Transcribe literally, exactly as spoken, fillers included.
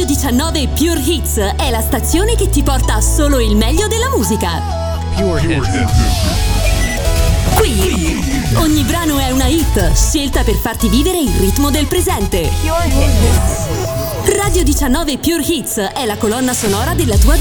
Radio diciannove Pure Hits è la stazione che ti porta solo il meglio della musica. Pure Hits. Qui ogni brano è una hit, scelta per farti vivere il ritmo del presente. Radio diciannove Pure Hits è la colonna sonora della tua